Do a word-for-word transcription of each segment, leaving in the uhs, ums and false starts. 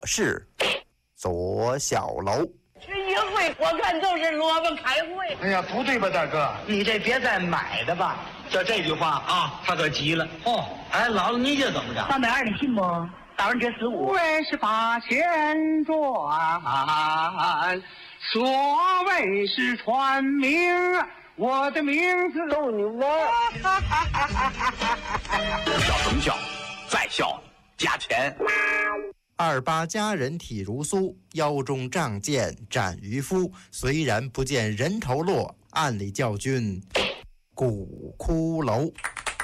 是左小楼。 这一会我看就是萝卜开会。 哎呀，不对吧，大哥？ 你这别再买的吧。 就这句话啊，他可急了。哦，哎，姥姥你这怎么着？ 三百二，你信不？打完这十五。 无人是八千转，所谓是传名，我的名字逗你玩。 笑什么笑？再笑加钱。 二八佳人体如酥，腰中仗剑斩渔夫。虽然不见人头落，暗里教君古骷髅。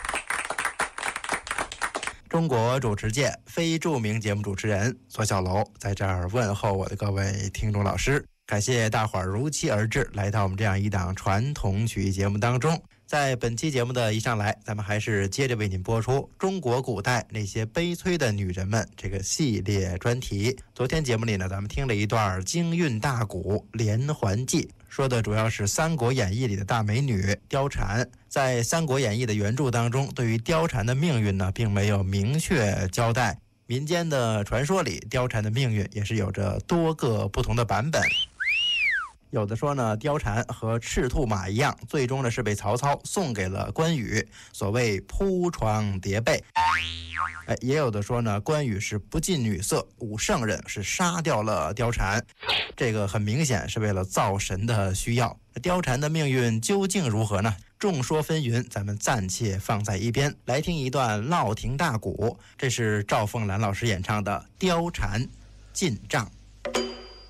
中国主持界非著名节目主持人左小楼在这儿问候我的各位听众老师，感谢大伙儿如期而至，来到我们这样一档传统曲艺节目当中。在本期节目的一上来，咱们还是接着为您播出中国古代那些悲催的女人们这个系列专题。昨天节目里呢，咱们听了一段京韵大鼓连环计，说的主要是《三国演义》里的大美女貂蝉。在《三国演义》的原著当中，对于貂蝉的命运呢，并没有明确交代。民间的传说里，貂蝉的命运也是有着多个不同的版本。有的说呢，貂蝉和赤兔马一样，最终呢是被曹操送给了关羽，所谓铺床叠被。哎，也有的说呢，关羽是不近女色，武圣人是杀掉了貂蝉，这个很明显是为了造神的需要。貂蝉的命运究竟如何呢？众说纷纭，咱们暂且放在一边，来听一段烙亭大鼓，这是赵凤兰老师演唱的《貂蝉进帐》。